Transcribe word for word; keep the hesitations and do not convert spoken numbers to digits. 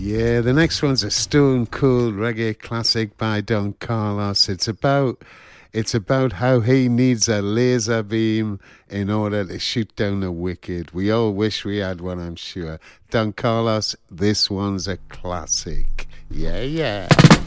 Yeah, the next one's a stone cold reggae classic by Don Carlos. It's about it's about how he needs a laser beam in order to shoot down the wicked. We all wish we had one, I'm sure. Don Carlos, this one's a classic. Yeah, yeah.